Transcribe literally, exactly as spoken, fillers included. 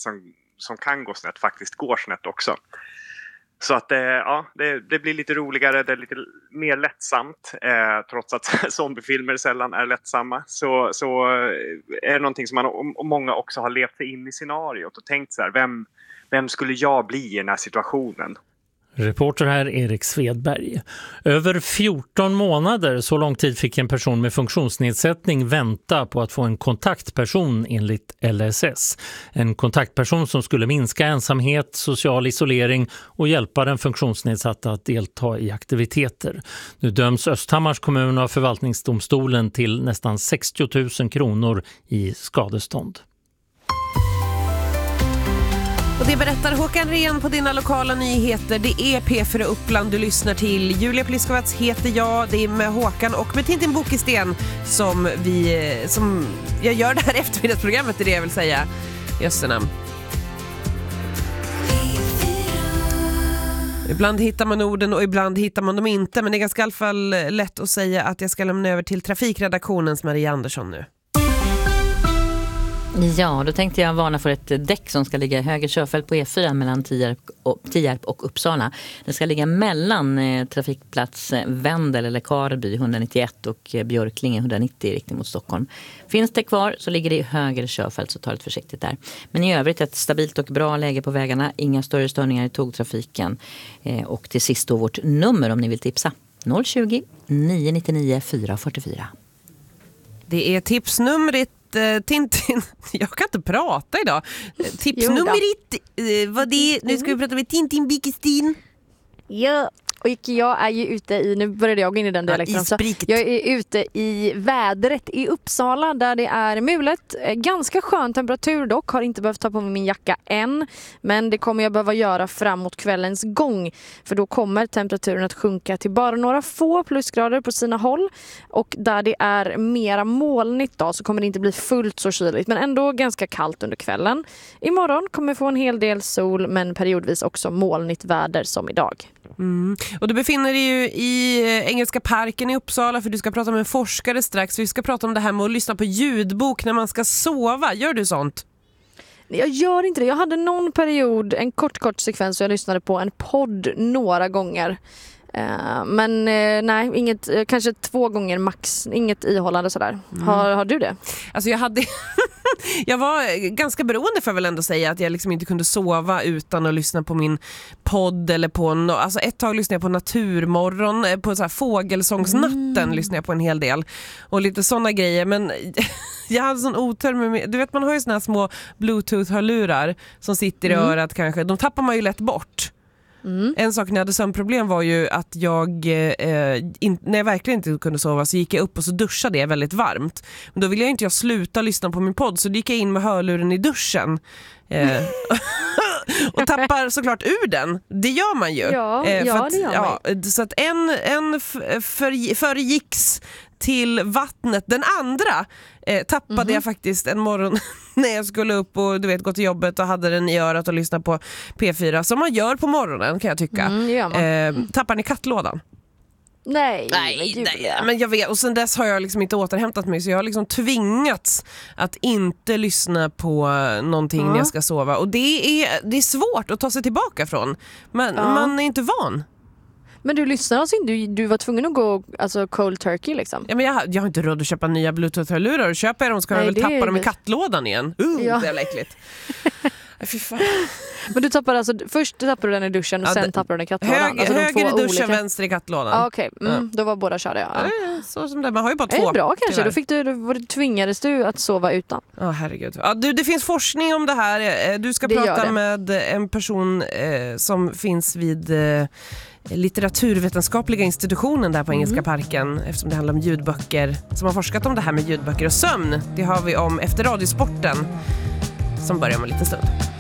som, som kan gå snett faktiskt går snett också. Så att eh, ja, det, det blir lite roligare, det är lite mer lättsamt. Eh, trots att zombiefilmer sällan är lättsamma. Så, så är det någonting som man och många också har levt sig in i scenariot och tänkt så här, vem, vem skulle jag bli i den här situationen? Reporter här Erik Svedberg. Över fjorton månader, så lång tid fick en person med funktionsnedsättning vänta på att få en kontaktperson enligt L S S. En kontaktperson som skulle minska ensamhet, social isolering och hjälpa den funktionsnedsatta att delta i aktiviteter. Nu döms Östhammars kommun av förvaltningsdomstolen till nästan sextio tusen kronor i skadestånd. Och det berättar Håkan Rehn på dina lokala nyheter. Det är P fyra Uppland du lyssnar till. Julia Pliskowatz heter jag. Det är med Håkan och med Tintin Bokisten som, vi, som jag gör det här eftermiddagsprogrammet, det är det jag vill säga. Jösse namn. Ibland hittar man orden och ibland hittar man dem inte. Men det är ganska i alla fall lätt att säga att jag ska lämna över till trafikredaktionens Maria Andersson nu. Ja, då tänkte jag varna för ett däck som ska ligga i höger körfält på E fyra mellan Tierp och, Tierp och Uppsala. Det ska ligga mellan eh, trafikplats Vendel eller Karby etthundranittioett och eh, Björklinge etthundranittio i riktning mot Stockholm. Finns det kvar så ligger det i höger körfält, så ta det försiktigt där. Men i övrigt ett stabilt och bra läge på vägarna, inga större störningar i tågtrafiken. Eh, och till sist då vårt nummer om ni vill tipsa. noll tjugo, nio nittionio, fyra fyrtiofyra. Det är tipsnumret. Tintin, jag kan inte prata idag. Tipsnumret, vad det, nu ska vi prata med Tintin Bokisten. Ja, och jag är ju ute i, nu började jag gå in i den dialekten, så jag är ute i vädret i Uppsala där det är mulet, ganska skön temperatur dock, har inte behövt ta på mig min jacka än, men det kommer jag behöva göra framåt kvällens gång, för då kommer temperaturen att sjunka till bara några få plusgrader på sina håll, och där det är mera molnigt då så kommer det inte bli fullt så kyligt, men ändå ganska kallt under kvällen. Imorgon kommer vi få en hel del sol, men periodvis också molnigt väder som idag. Mm. Och du befinner dig ju i Engelska parken i Uppsala, för du ska prata med en forskare strax. Vi ska prata om det här med att lyssna på ljudbok när man ska sova. Gör du sånt? Jag gör inte det. Jag hade någon period, en kort kort sekvens, så jag lyssnade på en podd några gånger. Uh, men uh, nej, inget, uh, kanske två gånger max, inget ihållande sådär. Mm. Har, har du det? Alltså jag hade jag var ganska beroende, för väl ändå säga, att jag liksom inte kunde sova utan att lyssna på min podd eller på no- alltså ett tag lyssnade jag på Naturmorgon, på så här fågelsångsnatten mm. lyssnade jag på en hel del och lite sådana grejer, men jag hade sån otur med, du vet man har ju såna här små bluetooth-hörlurar som sitter i mm. örat kanske, de tappar man ju lätt bort. Mm. En sak när jag hade sömnproblem var ju att jag eh, in, när jag verkligen inte kunde sova så gick jag upp och så duschade jag väldigt varmt. Men då ville jag inte jag sluta lyssna på min podd, så gick jag in med hörluren i duschen eh, och tappar såklart ur den. Det gör man ju. Ja, eh, ja att, det gör man. Ja, så att en, en f- för, föregicks till vattnet. Den andra eh, tappade mm-hmm. jag faktiskt en morgon när jag skulle upp och du vet gå till jobbet och hade den i örat och lyssna på P fyra, som man gör på morgonen kan jag tycka. Mm, gör man. Eh, tappar ni kattlådan? Nej, nej, nej, men jag vet, och sen dess har jag liksom inte återhämtat mig, så jag har liksom tvingats att inte lyssna på någonting mm. när jag ska sova, och det är, det är svårt att ta sig tillbaka från, men ja. man är inte van. Men du lyssnar alltså inte, du, du var tvungen att gå alltså cold turkey liksom. Ja, men jag, jag har inte råd att köpa nya bluetooth-hörlurar, och köper jag dem ska jag väl tappa dem i kattlådan igen. Uh, ja. Det är äckligt. Fy fan. Men du tappar alltså, först tappar du den i duschen och ja, sen det, tappar du den i kattlådan. Hög, alltså höger i duschen, olika... vänster i kattlådan. Ah, Okej, okay. mm, ja. Då var båda körda. Ja. Ja, så som det, man har ju bara två. Det är bra kanske, då, fick du, då tvingades du att sova utan. Ja, oh, herregud. Ja, du, det finns forskning om det här. Du ska det prata med en person eh, som finns vid... Eh, litteraturvetenskapliga institutionen där på Engelska mm. parken, eftersom det handlar om ljudböcker, som har forskat om det här med ljudböcker och sömn. Det har vi om efter Radiosporten som börjar om en liten stund.